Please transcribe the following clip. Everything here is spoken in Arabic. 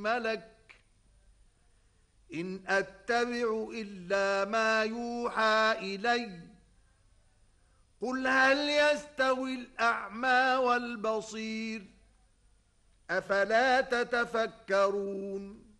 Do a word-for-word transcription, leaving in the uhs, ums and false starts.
ملك إن أتبع إلا ما يوحى إلي قل هل يستوي الأعمى والبصير أفلا تتفكرون